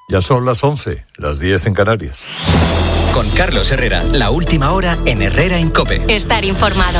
Ya son las 11, las 10 en Canarias. Con Carlos Herrera, la última hora en Herrera en COPE. Estar informado.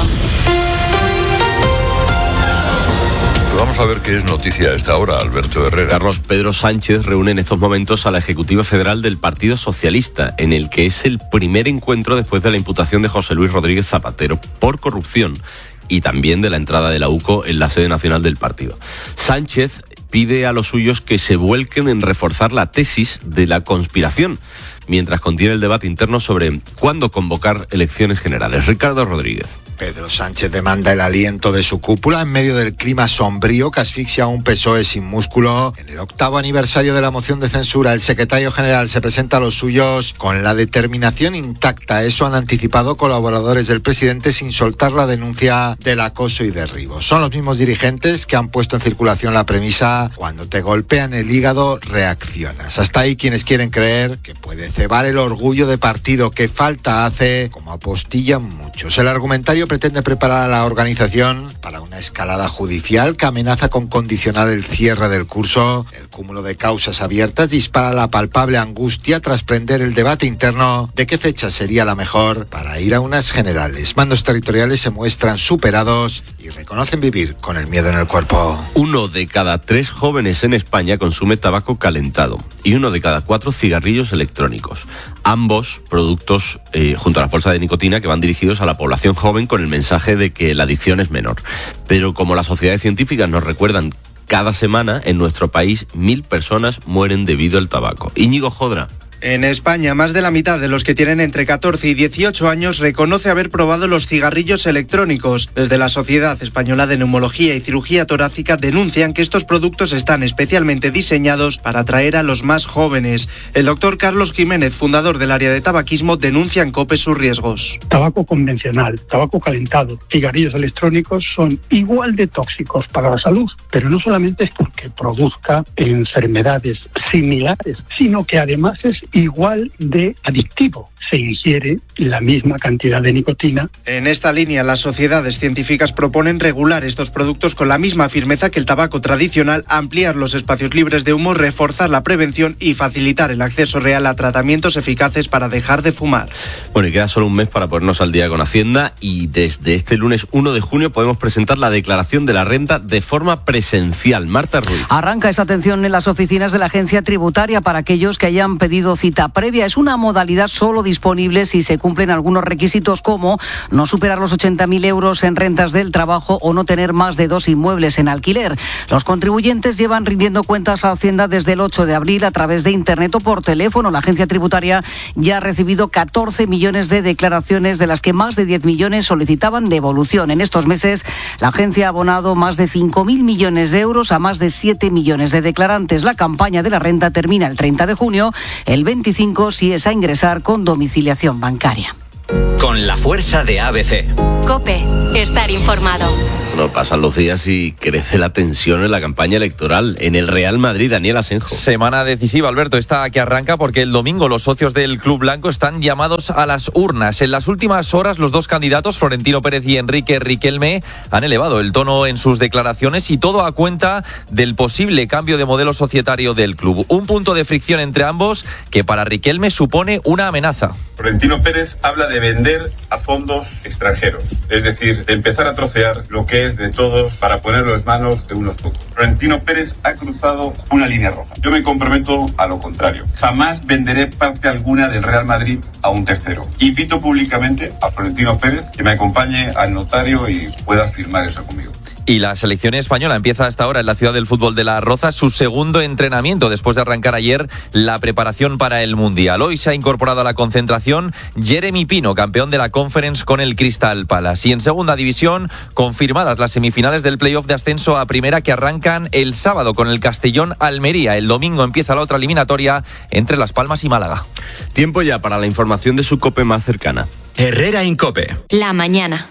Vamos a ver qué es noticia a esta hora, Alberto Herrera. Carlos, Pedro Sánchez reúne en estos momentos a la Ejecutiva Federal del Partido Socialista, en el que es el primer encuentro después de la imputación de José Luis Rodríguez Zapatero por corrupción y también de la entrada de la UCO en la sede nacional del partido. Sánchez pide a los suyos que se vuelquen en reforzar la tesis de la conspiración, mientras contiene el debate interno sobre cuándo convocar elecciones generales. Ricardo Rodríguez. Pedro Sánchez demanda el aliento de su cúpula en medio del clima sombrío que asfixia a un PSOE sin músculo. En el 8º aniversario de la moción de censura, el secretario general se presenta a los suyos con la determinación intacta. Eso han anticipado colaboradores del presidente sin soltar la denuncia del acoso y derribo. Son los mismos dirigentes que han puesto en circulación la premisa: cuando te golpean el hígado, reaccionas. Hasta ahí quienes quieren creer que puede cebar el orgullo de partido que falta hace, como apostillan muchos. El argumentario pretende preparar a la organización para una escalada judicial que amenaza con condicionar el cierre del curso. El cúmulo de causas abiertas dispara la palpable angustia tras prender el debate interno de qué fecha sería la mejor para ir a unas generales. Mandos territoriales se muestran superados y reconocen vivir con el miedo en el cuerpo. 1 de cada 3 jóvenes en España consume tabaco calentado y 1 de cada 4 cigarrillos electrónicos. Ambos productos, junto a la bolsa de nicotina, que van dirigidos a la población joven con el mensaje de que la adicción es menor. Pero como las sociedades científicas nos recuerdan, cada semana en nuestro país 1.000 personas mueren debido al tabaco. Íñigo Jodra. En España, más de la mitad de los que tienen entre 14 y 18 años reconoce haber probado los cigarrillos electrónicos. Desde la Sociedad Española de Neumología y Cirugía Torácica denuncian que estos productos están especialmente diseñados para atraer a los más jóvenes. El doctor Carlos Jiménez, fundador del área de tabaquismo, denuncia en COPE sus riesgos. Tabaco convencional, tabaco calentado, cigarrillos electrónicos son igual de tóxicos para la salud, pero no solamente es porque produzca enfermedades similares, sino que además es igual de adictivo. Se ingiere la misma cantidad de nicotina. En esta línea, las sociedades científicas proponen regular estos productos con la misma firmeza que el tabaco tradicional, ampliar los espacios libres de humo, reforzar la prevención y facilitar el acceso real a tratamientos eficaces para dejar de fumar. Bueno, y queda solo un mes para ponernos al día con Hacienda y desde este lunes 1 de junio podemos presentar la declaración de la renta de forma presencial. Marta Ruiz. Arranca esa atención en las oficinas de la Agencia Tributaria para aquellos que hayan pedido cita previa. Es una modalidad solo disponible si se cumplen algunos requisitos como no superar los 80.000 euros en rentas del trabajo o no tener más de 2 inmuebles en alquiler. Los contribuyentes llevan rindiendo cuentas a Hacienda desde el 8 de abril a través de Internet o por teléfono. La Agencia Tributaria ya ha recibido 14 millones de declaraciones, de las que más de 10 millones solicitaban devolución. En estos meses, la agencia ha abonado más de 5.000 millones de euros a más de 7 millones de declarantes. La campaña de la renta termina el 30 de junio. El 25 si es a ingresar con domiciliación bancaria. Con la fuerza de ABC. COPE. Estar informado. Bueno, pasan los días y crece la tensión en la campaña electoral. En el Real Madrid, Daniel Asenjo. Semana decisiva, Alberto, esta que arranca porque el domingo los socios del Club Blanco están llamados a las urnas. En las últimas horas, los dos candidatos, Florentino Pérez y Enrique Riquelme, han elevado el tono en sus declaraciones y todo a cuenta del posible cambio de modelo societario del club. Un punto de fricción entre ambos que para Riquelme supone una amenaza. Florentino Pérez habla de vender a fondos extranjeros, es decir, de empezar a trocear lo que es de todos para ponerlo en manos de unos pocos. Florentino Pérez ha cruzado una línea roja. Yo me comprometo a lo contrario. Jamás venderé parte alguna del Real Madrid a un tercero. Invito públicamente a Florentino Pérez que me acompañe al notario y pueda firmar eso conmigo. Y la selección española empieza hasta ahora en la ciudad del fútbol de Las Rozas su segundo entrenamiento después de arrancar ayer la preparación para el Mundial. Hoy se ha incorporado a la concentración Jeremy Pino, campeón de la Conference con el Crystal Palace. Y en segunda división, confirmadas las semifinales del playoff de ascenso a primera que arrancan el sábado con el Castellón Almería. El domingo empieza la otra eliminatoria entre Las Palmas y Málaga. Tiempo ya para la información de su COPE más cercana. Herrera en COPE. La mañana.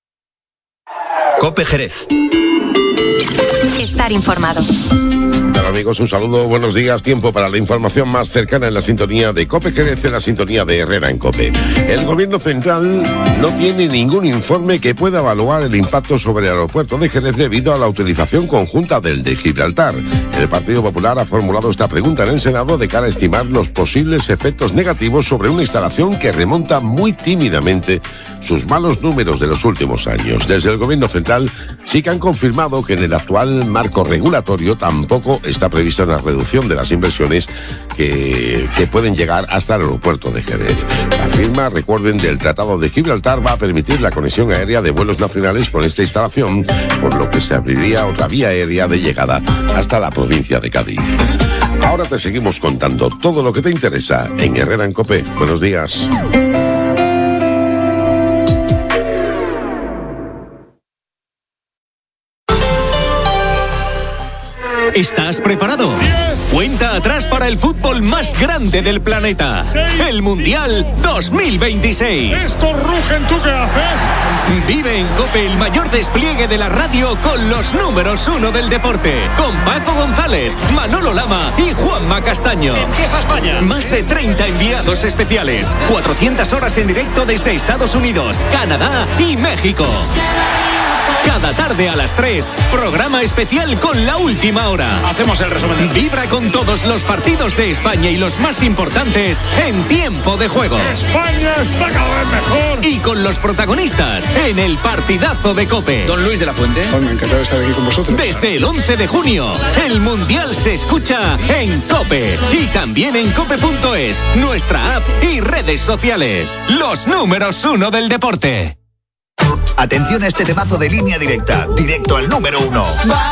COPE Jerez. Estar informado. A las amigos? Un saludo, buenos días. Tiempo para la información más cercana en la sintonía de COPE, Jerez, en la sintonía de Herrera en COPE. El Gobierno Central no tiene ningún informe que pueda evaluar el impacto sobre el aeropuerto de Jerez debido a la utilización conjunta del de Gibraltar. El Partido Popular ha formulado esta pregunta en el Senado de cara a estimar los posibles efectos negativos sobre una instalación que remonta muy tímidamente sus malos números de los últimos años. Desde el Gobierno Central sí que han confirmado que en el actual marco regulatorio tampoco está prevista una reducción de las inversiones que pueden llegar hasta el aeropuerto de Jerez. La firma, recuerden, del Tratado de Gibraltar va a permitir la conexión aérea de vuelos nacionales con esta instalación, por lo que se abriría otra vía aérea de llegada hasta la provincia de Cádiz. Ahora te seguimos contando todo lo que te interesa en Herrera en COPE. Buenos días. ¿Estás preparado? Cuenta atrás para el fútbol más grande del planeta. El Mundial 2026. Esto rugen, ¿tú qué haces? Vive en COPE el mayor despliegue de la radio con los números 1 del deporte. Con Paco González, Manolo Lama y Juanma Castaño. Empieza España. Más de 30 enviados especiales. 400 horas en directo desde Estados Unidos, Canadá y México. Cada tarde a las 3, programa especial con La Última Hora. Hacemos el resumen. Vibra con todos los partidos de España y los más importantes en tiempo de juego. España está cada vez mejor. Y con los protagonistas en el partidazo de COPE. Don Luis de la Fuente. Bueno, encantado de estar aquí con vosotros. Desde el 11 de junio, el Mundial se escucha en COPE. Y también en cope.es, nuestra app y redes sociales. Los números 1 del deporte. Atención a este temazo de Línea Directa, directo al número 1.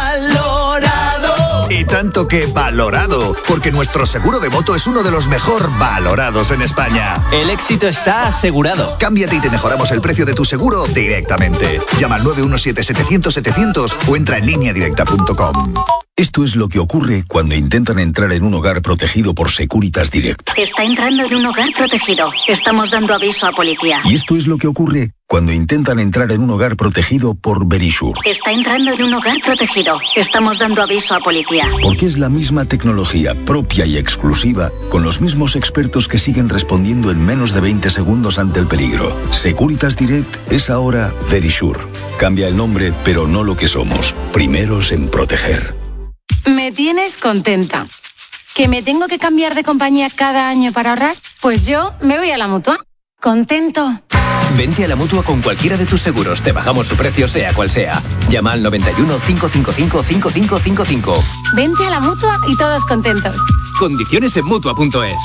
¡Valorado! Y tanto que valorado, porque nuestro seguro de moto es uno de los mejor valorados en España. El éxito está asegurado. Cámbiate y te mejoramos el precio de tu seguro directamente. Llama al 917-700-700 o entra en lineadirecta.com. Esto es lo que ocurre cuando intentan entrar en un hogar protegido por Securitas Direct. Está entrando en un hogar protegido. Estamos dando aviso a policía. Y esto es lo que ocurre cuando intentan entrar en un hogar protegido por Verisure. Está entrando en un hogar protegido. Estamos dando aviso a policía. Porque es la misma tecnología propia y exclusiva, con los mismos expertos que siguen respondiendo en menos de 20 segundos ante el peligro. Securitas Direct es ahora Verisure. Cambia el nombre, pero no lo que somos. Primeros en proteger. Me tienes contenta. ¿Que me tengo que cambiar de compañía cada año para ahorrar? Pues yo me voy a la Mutua. Contento. Vente a la Mutua con cualquiera de tus seguros. Te bajamos su precio sea cual sea. Llama al 91 555 5555. Vente a la Mutua y todos contentos. Condiciones en Mutua.es.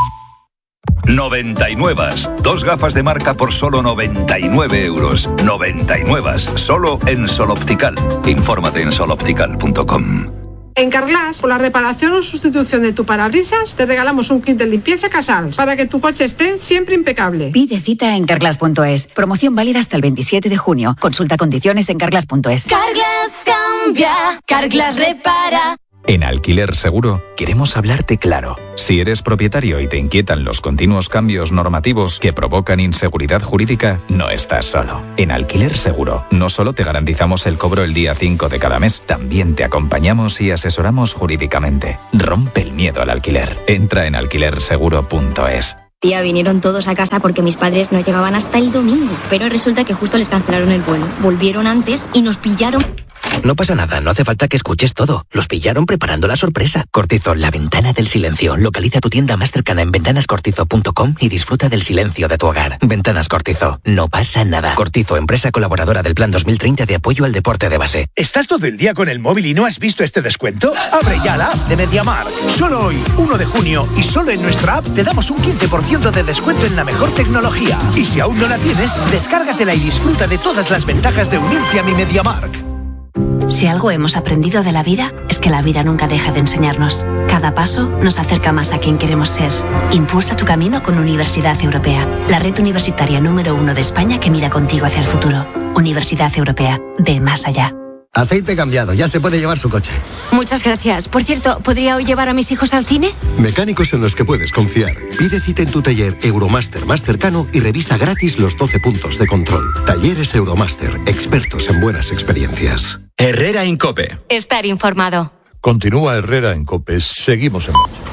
99. 2 gafas de marca por solo 99 euros. 99. Solo en Sol Optical. Infórmate en soloptical.com. En Carglass, por la reparación o sustitución de tu parabrisas, te regalamos un kit de limpieza Casals para que tu coche esté siempre impecable. Pide cita en Carglass.es. Promoción válida hasta el 27 de junio. Consulta condiciones en Carglass.es. Carglass cambia, Carglass repara. En Alquiler Seguro queremos hablarte claro. Si eres propietario y te inquietan los continuos cambios normativos que provocan inseguridad jurídica, no estás solo. En Alquiler Seguro no solo te garantizamos el cobro el día 5 de cada mes, también te acompañamos y asesoramos jurídicamente. Rompe el miedo al alquiler. Entra en alquilerseguro.es. Tía, vinieron todos a casa porque mis padres no llegaban hasta el domingo, pero resulta que justo les cancelaron el vuelo. Volvieron antes y nos pillaron. No pasa nada, no hace falta que escuches todo. Los pillaron preparando la sorpresa. Cortizo, la ventana del silencio. Localiza tu tienda más cercana en ventanascortizo.com y disfruta del silencio de tu hogar. Ventanas Cortizo, no pasa nada. Cortizo, empresa colaboradora del Plan 2030 de apoyo al deporte de base. ¿Estás todo el día con el móvil y no has visto este descuento? Abre ya la app de MediaMarkt. Solo hoy, 1 de junio, y solo en nuestra app te damos un 15% de descuento en la mejor tecnología. Y si aún no la tienes, descárgatela y disfruta de todas las ventajas de unirte a mi MediaMarkt. Si algo hemos aprendido de la vida, es que la vida nunca deja de enseñarnos. Cada paso nos acerca más a quien queremos ser. Impulsa tu camino con Universidad Europea, la red universitaria número 1 de España que mira contigo hacia el futuro. Universidad Europea, ve más allá. Aceite cambiado, ya se puede llevar su coche. Muchas gracias. Por cierto, ¿podría hoy llevar a mis hijos al cine? Mecánicos en los que puedes confiar. Pide cita en tu taller Euromaster más cercano y revisa gratis los 12 puntos de control. Talleres Euromaster, expertos en buenas experiencias. Herrera en COPE. Estar informado. Continúa Herrera en COPE. Seguimos en marcha.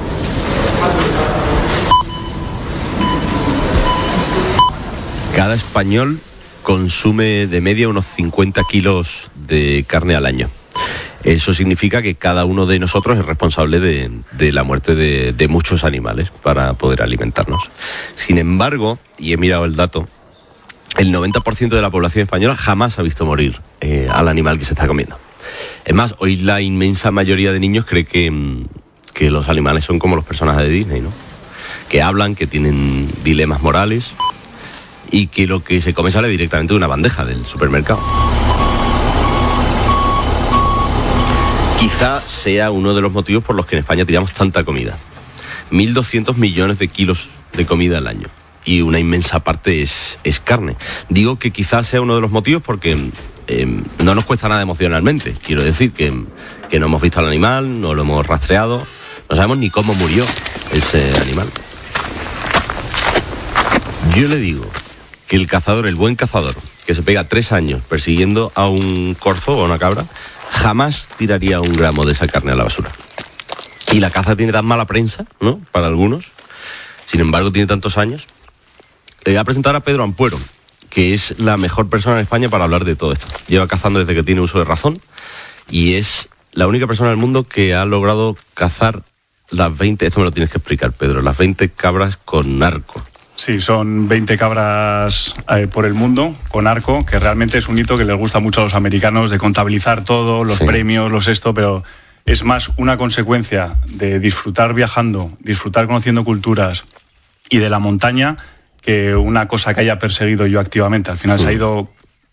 Cada español consume de media unos 50 kilos de carne al año. Eso significa que cada uno de nosotros es responsable de la muerte de muchos animales para poder alimentarnos. Sin embargo, y he mirado el dato, el 90% de la población española jamás ha visto morir al animal que se está comiendo. Es más, hoy la inmensa mayoría de niños cree que los animales son como los personajes de Disney, ¿no? Que hablan, que tienen dilemas morales y que lo que se come sale directamente de una bandeja del supermercado. Quizá sea uno de los motivos por los que en España tiramos tanta comida. 1.200 millones de kilos de comida al año. Y una inmensa parte es carne. Digo que quizás sea uno de los motivos porque no nos cuesta nada emocionalmente. Quiero decir que no hemos visto al animal, no lo hemos rastreado, no sabemos ni cómo murió ese animal. Yo le digo que el cazador, el buen cazador, que se pega 3 años persiguiendo a un corzo o a una cabra, jamás tiraría 1 gramo de esa carne a la basura. Y la caza tiene tan mala prensa, ¿no?, para algunos. Sin embargo, tiene tantos años. Le voy a presentar a Pedro Ampuero, que es la mejor persona en España para hablar de todo esto. Lleva cazando desde que tiene uso de razón y es la única persona del mundo que ha logrado cazar las 20, esto me lo tienes que explicar, Pedro, las 20 cabras con arco. Sí, son 20 cabras por el mundo con arco, que realmente es un hito que les gusta mucho a los americanos, de contabilizar todo, los premios, los esto, pero es más una consecuencia de disfrutar viajando, disfrutar conociendo culturas y de la montaña que una cosa que haya perseguido yo activamente. Al final se ha ido,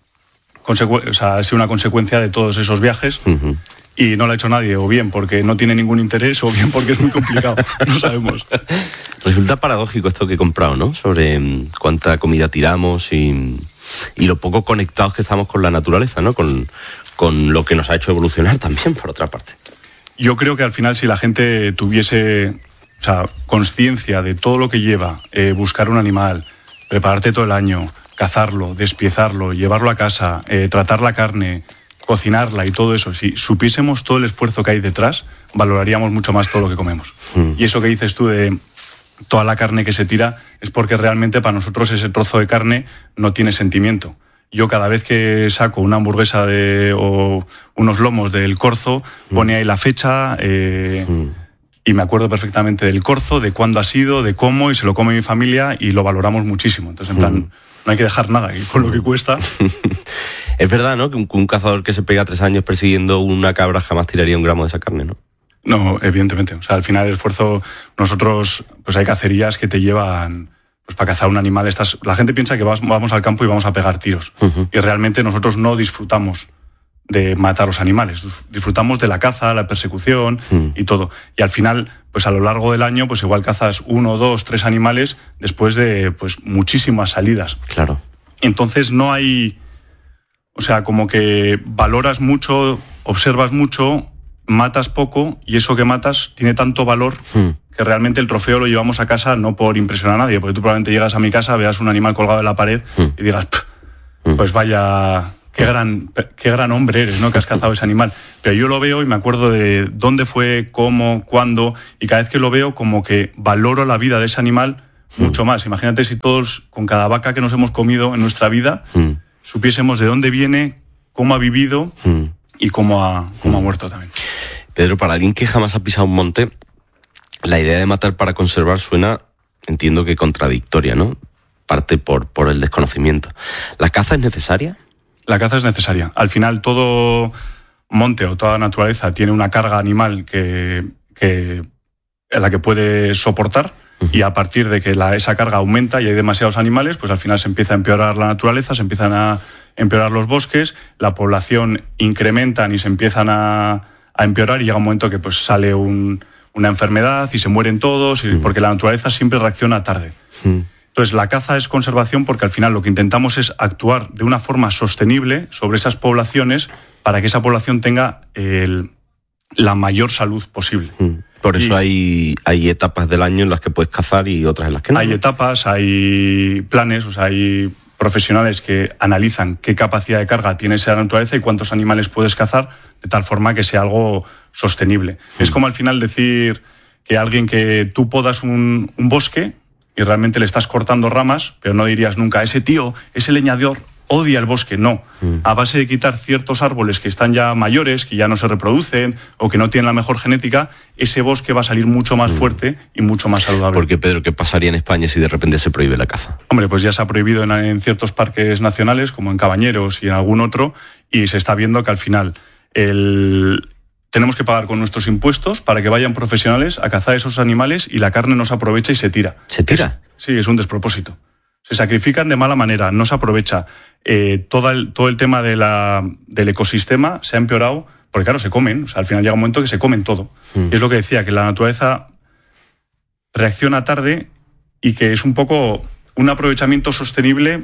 ha sido una consecuencia de todos esos viajes. Y no lo ha hecho nadie, o bien porque no tiene ningún interés, o bien porque es muy complicado, no sabemos. Resulta paradójico esto que he comprado, ¿no? Sobre cuánta comida tiramos y lo poco conectados que estamos con la naturaleza, ¿no? Con lo que nos ha hecho evolucionar también, por otra parte. Yo creo que al final, si la gente tuviese conciencia de todo lo que lleva buscar un animal, prepararte todo el año, cazarlo, despiezarlo, llevarlo a casa, tratar la carne, cocinarla y todo eso, si supiésemos todo el esfuerzo que hay detrás, valoraríamos mucho más todo lo que comemos. Y eso que dices tú de toda la carne que se tira es porque realmente para nosotros ese trozo de carne no tiene sentimiento. Yo cada vez que saco una hamburguesa o unos lomos del corzo, pone ahí la fecha y me acuerdo perfectamente del corzo, de cuándo ha sido, de cómo, y se lo come mi familia y lo valoramos muchísimo. Entonces, en plan, no hay que dejar nada, y con lo que cuesta. Es verdad, ¿no?, que un cazador que se pega 3 años persiguiendo una cabra jamás tiraría 1 gramo de esa carne, ¿no? No, evidentemente. O sea, al final el esfuerzo, nosotros, pues hay cacerías que te llevan, pues para cazar un animal. La gente piensa que vamos al campo y vamos a pegar tiros. Y realmente nosotros no disfrutamos de matar los animales. Disfrutamos de la caza, la persecución y todo. Y al final, pues a lo largo del año, pues igual cazas 1, 2, 3 animales después de, pues, muchísimas salidas. Claro. Entonces no hay... O sea, como que valoras mucho, observas mucho, matas poco, y eso que matas tiene tanto valor que realmente el trofeo lo llevamos a casa no por impresionar a nadie, porque tú probablemente llegas a mi casa, veas un animal colgado en la pared y digas, pues vaya, qué gran hombre eres, ¿no?, que has cazado ese animal. Pero yo lo veo y me acuerdo de dónde fue, cómo, cuándo, y cada vez que lo veo como que valoro la vida de ese animal mucho más. Imagínate si todos, con cada vaca que nos hemos comido en nuestra vida, supiésemos de dónde viene, cómo ha vivido y cómo ha muerto también. Pedro, para alguien que jamás ha pisado un monte, la idea de matar para conservar suena, entiendo que contradictoria, ¿no? Parte por el desconocimiento. ¿La caza es necesaria? La caza es necesaria. Al final todo monte o toda naturaleza tiene una carga animal a la que puede soportar. Y a partir de que esa carga aumenta y hay demasiados animales, pues al final se empieza a empeorar la naturaleza, se empiezan a empeorar los bosques, la población incrementan y se empiezan a empeorar, y llega un momento que pues sale una enfermedad y se mueren todos, porque la naturaleza siempre reacciona tarde. Entonces la caza es conservación porque al final lo que intentamos es actuar de una forma sostenible sobre esas poblaciones para que esa población tenga la mayor salud posible. Por eso hay etapas del año en las que puedes cazar y otras en las que no. Hay etapas, hay planes, o sea, hay profesionales que analizan qué capacidad de carga tiene esa naturaleza y cuántos animales puedes cazar, de tal forma que sea algo sostenible. Es como al final decir que alguien que tú podas un bosque y realmente le estás cortando ramas, pero no dirías nunca, ese tío, ese leñador odia el bosque. No. A base de quitar ciertos árboles que están ya mayores, que ya no se reproducen o que no tienen la mejor genética, ese bosque va a salir mucho más fuerte y mucho más saludable. Porque, Pedro, ¿qué pasaría en España si de repente se prohíbe la caza? Hombre, pues ya se ha prohibido en ciertos parques nacionales, como en Cabañeros y en algún otro, y se está viendo que al final tenemos que pagar con nuestros impuestos para que vayan profesionales a cazar esos animales y la carne no se aprovecha y se tira. ¿Se tira? Sí, es un despropósito. Se sacrifican de mala manera, no se aprovecha. Todo el tema del ecosistema se ha empeorado, porque claro, se comen, o sea, al final llega un momento que se comen todo. Y es lo que decía, que la naturaleza reacciona tarde y que es un poco un aprovechamiento sostenible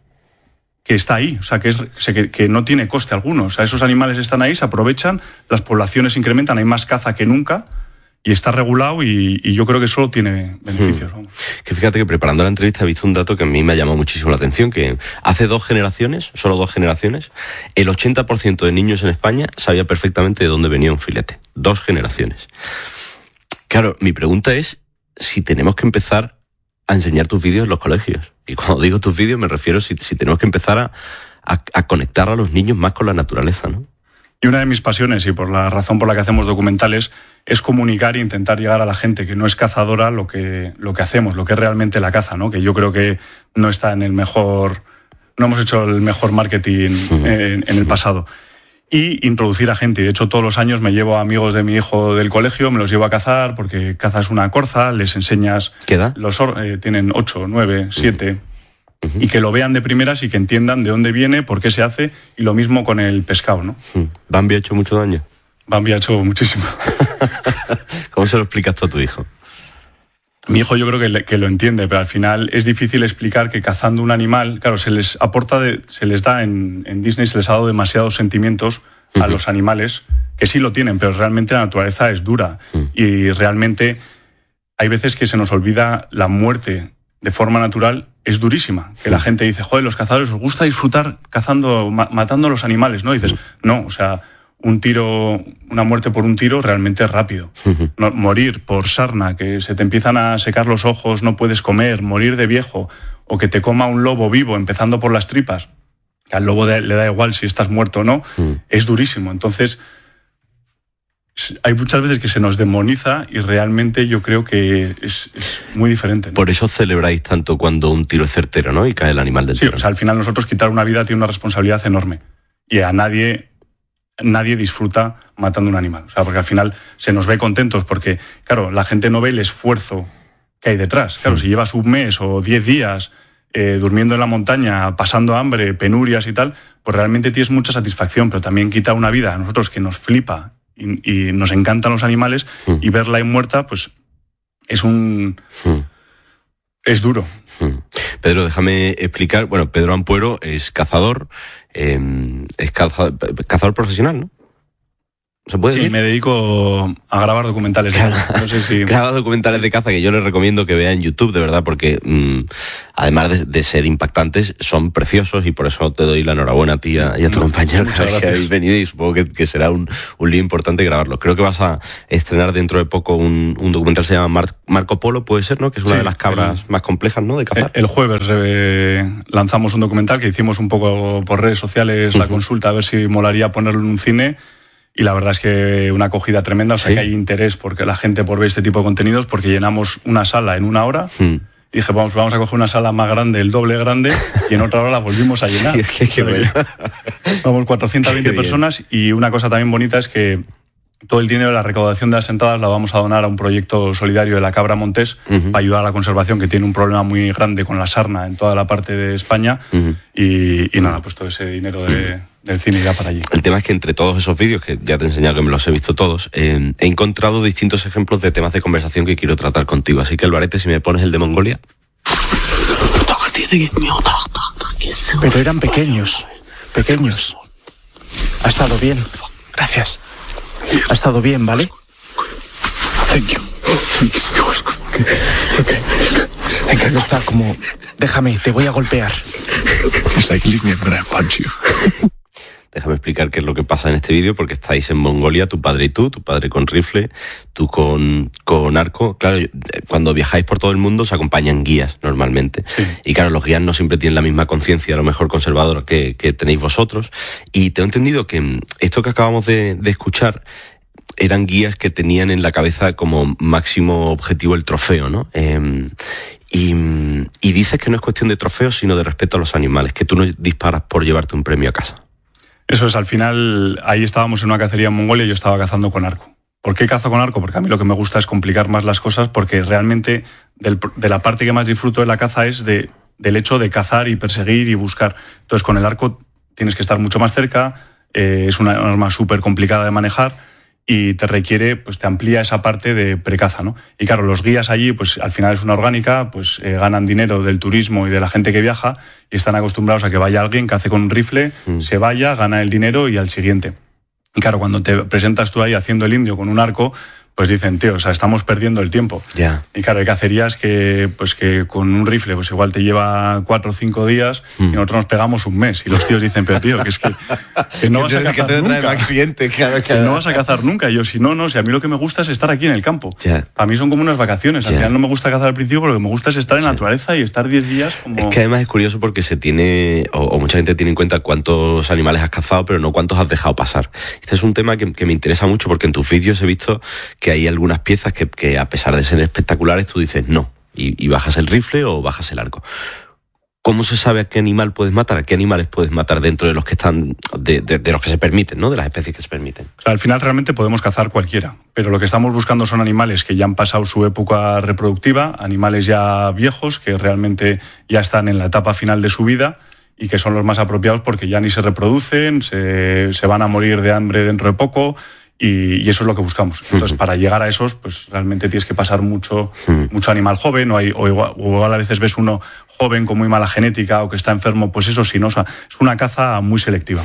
que está ahí, o sea, que no tiene coste alguno. O sea, esos animales están ahí, se aprovechan, las poblaciones se incrementan, hay más caza que nunca, y está regulado y yo creo que solo tiene beneficios. Vamos. Que fíjate que preparando la entrevista he visto un dato que a mí me ha llamado muchísimo la atención, que hace solo 2 generaciones, el 80% de niños en España sabía perfectamente de dónde venía un filete. 2 generaciones. Claro, mi pregunta es si tenemos que empezar a enseñar tus vídeos en los colegios. Y cuando digo tus vídeos me refiero si tenemos que empezar a conectar a los niños más con la naturaleza, ¿no? Y una de mis pasiones, y por la razón por la que hacemos documentales, es comunicar e intentar llegar a la gente que no es cazadora lo que hacemos, lo que es realmente la caza, ¿no? Que yo creo que no está no hemos hecho el mejor marketing en el pasado. Y introducir a gente. Y de hecho, todos los años me llevo a amigos de mi hijo del colegio, me los llevo a cazar, porque cazas una corza, les enseñas... ¿Qué edad? Tienen 8, 9, 7... Y que lo vean de primeras y que entiendan de dónde viene, por qué se hace, y lo mismo con el pescado, ¿no? ¿Bambi ha hecho mucho daño? Bambi ha hecho muchísimo. ¿Cómo se lo explicas tú a tu hijo? Mi hijo yo creo que lo entiende, pero al final es difícil explicar que cazando un animal, claro, se les da en Disney, se les ha dado demasiados sentimientos a los animales, que sí lo tienen, pero realmente la naturaleza es dura. Y realmente hay veces que se nos olvida la muerte de forma natural, es durísima. Que la gente dice, joder, los cazadores os gusta disfrutar cazando, matando a los animales, ¿no? Y dices, no, o sea, una muerte por un tiro realmente es rápido. No, morir por sarna, que se te empiezan a secar los ojos, no puedes comer, morir de viejo, o que te coma un lobo vivo, empezando por las tripas, que al lobo le da igual si estás muerto o no, es durísimo. Entonces, hay muchas veces que se nos demoniza y realmente yo creo que es muy diferente, ¿no? Por eso celebráis tanto cuando un tiro es certero, ¿no? Y cae el animal del tiro. Sí, o sea, al final nosotros quitar una vida tiene una responsabilidad enorme. Y a nadie disfruta matando un animal. O sea, porque al final se nos ve contentos porque, claro, la gente no ve el esfuerzo que hay detrás. Claro, si llevas un mes o 10 días durmiendo en la montaña, pasando hambre, penurias y tal, pues realmente tienes mucha satisfacción, pero también quita una vida a nosotros que nos flipa y nos encantan los animales, y verla ahí muerta, pues es duro. Pedro, déjame explicar. Bueno, Pedro Ampuero es cazador, cazador profesional, ¿no? ¿Se puede decir? Me dedico a grabar documentales de caza. No sé si... Graba documentales de caza que yo les recomiendo que vea en YouTube, de verdad, porque además de ser impactantes, son preciosos, y por eso te doy la enhorabuena a ti y a tu compañero que habéis venido, y supongo que será un lío importante grabarlo. Creo que vas a estrenar dentro de poco un documental que se llama Marco Polo, puede ser, ¿no? Que es una de las cabras más complejas, ¿no? De cazar. El jueves lanzamos un documental que hicimos un poco por redes sociales, la consulta, a ver si molaría ponerlo en un cine. Y la verdad es que una acogida tremenda, o sea, que hay interés porque la gente por ver este tipo de contenidos, porque llenamos una sala en 1 hora. Y dije, vamos a coger una sala más grande, el doble grande, y en otra hora la volvimos a llenar. Vamos, 420 personas, y una cosa también bonita es que todo el dinero de la recaudación de las entradas la vamos a donar a un proyecto solidario de la Cabra Montés para ayudar a la conservación, que tiene un problema muy grande con la sarna en toda la parte de España. Y nada, pues todo ese dinero del cine irá para allí. El tema es que entre todos esos vídeos, que ya te he enseñado, que me los he visto todos, he encontrado distintos ejemplos de temas de conversación que quiero tratar contigo. Así que, Alvarete, si me pones el de Mongolia. Pero eran pequeños. Ha estado bien. Gracias. Ha estado bien, ¿vale? Thank you. Okay. Venga, no está como... Déjame, te voy a golpear. It's like, leave me, I'm gonna punch you. Déjame explicar qué es lo que pasa en este vídeo, porque estáis en Mongolia, tu padre y tú, tu padre con rifle, tú con arco. Claro, cuando viajáis por todo el mundo os acompañan guías normalmente. Sí. Y claro, los guías no siempre tienen la misma conciencia, a lo mejor conservadora que tenéis vosotros. Y tengo entendido que esto que acabamos de escuchar eran guías que tenían en la cabeza como máximo objetivo el trofeo, ¿no? Y dices que no es cuestión de trofeo, sino de respeto a los animales, que tú no disparas por llevarte un premio a casa. Eso es, al final, ahí estábamos en una cacería en Mongolia y yo estaba cazando con arco. ¿Por qué cazo con arco? Porque a mí lo que me gusta es complicar más las cosas, porque realmente de la parte que más disfruto de la caza es del hecho de cazar y perseguir y buscar. Entonces con el arco tienes que estar mucho más cerca, es una arma súper complicada de manejar y te requiere, pues te amplía esa parte de precaza, ¿no? Y claro, los guías allí, pues al final es una orgánica, pues ganan dinero del turismo y de la gente que viaja y están acostumbrados a que vaya alguien, cace con un rifle, se vaya, gana el dinero y al siguiente. Y claro, cuando te presentas tú ahí haciendo el indio con un arco, pues dicen, tío, o sea, estamos perdiendo el tiempo. Yeah. Y claro, hay cacerías que con un rifle, pues igual te lleva 4 o 5 días y nosotros nos pegamos un mes. Y los tíos dicen, pero tío, que es que no vas a cazar nunca. Que no vas a cazar nunca. Y yo, si no, si a mí lo que me gusta es estar aquí en el campo. Yeah. A mí son como unas vacaciones. Al final no me gusta cazar al principio, porque lo que me gusta es estar en la naturaleza y estar 10 días como... Es que además es curioso porque se tiene, o mucha gente tiene en cuenta cuántos animales has cazado, pero no cuántos has dejado pasar. Este es un tema que me interesa mucho, porque en tus vídeos he visto que hay algunas piezas que a pesar de ser espectaculares tú dices no, y bajas el rifle o bajas el arco. ¿Cómo se sabe a qué animal puedes matar? ¿A qué animales puedes matar dentro de los que están, de los que se permiten, ¿no? De las especies que se permiten. O sea, al final realmente podemos cazar cualquiera, pero lo que estamos buscando son animales que ya han pasado su época reproductiva, animales ya viejos que realmente ya están en la etapa final de su vida y que son los más apropiados porque ya ni se reproducen, se van a morir de hambre dentro de poco. Y eso es lo que buscamos. Entonces, para llegar a esos, pues realmente tienes que pasar mucho animal joven, o igual a veces ves uno joven con muy mala genética o que está enfermo, pues eso sí, no, o sea, es una caza muy selectiva.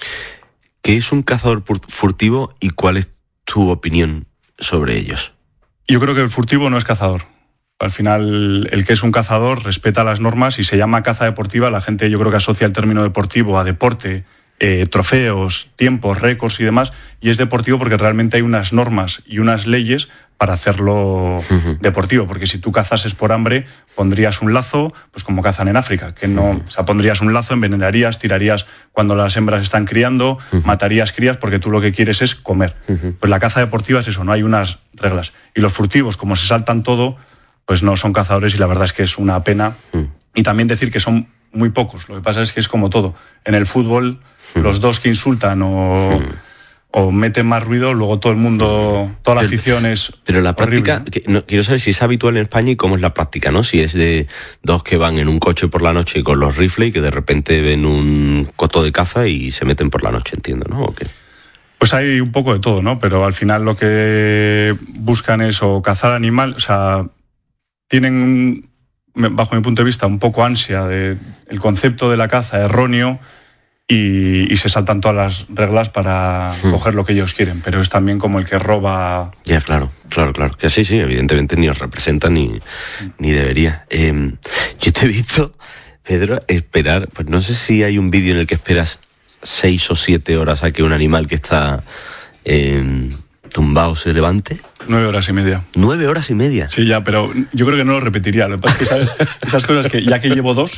¿Qué es un cazador furtivo y cuál es tu opinión sobre ellos? Yo creo que el furtivo no es cazador. Al final, el que es un cazador respeta las normas y se llama caza deportiva. La gente, yo creo que asocia el término deportivo a deporte, trofeos, tiempos, récords y demás, y es deportivo porque realmente hay unas normas y unas leyes para hacerlo deportivo, porque si tú cazases por hambre, pondrías un lazo, pues como cazan en África, que no, o sea, pondrías un lazo, envenenarías, tirarías cuando las hembras están criando, matarías crías porque tú lo que quieres es comer. Pues la caza deportiva es eso, no hay unas reglas. Y los furtivos, como se saltan todo, pues no son cazadores y la verdad es que es una pena. Y también decir que son muy pocos. Lo que pasa es que es como todo. En el fútbol, los dos que insultan o meten más ruido, luego todo el mundo, toda la afición es... Pero la práctica, horrible. Quiero saber si es habitual en España y cómo es la práctica, ¿no? Si es de dos que van en un coche por la noche con los rifles y que de repente ven un coto de caza y se meten por la noche, entiendo, ¿no? ¿O qué? Pues hay un poco de todo, ¿no? Pero al final lo que buscan es o cazar animal, o sea, tienen bajo mi punto de vista, un poco ansia de el concepto de la caza erróneo y se saltan todas las reglas para coger lo que ellos quieren, pero es también como el que roba... Ya, claro, que sí, evidentemente ni os representa ni debería. Yo te he visto, Pedro, esperar, pues no sé si hay un vídeo en el que esperas 6 o 7 horas a que un animal que está tumbado se levante. 9 horas y media. 9 horas y media. Sí, ya, pero yo creo que no lo repetiría. Lo que pasa es que, ¿sabes? Esas cosas que ya que llevo 2,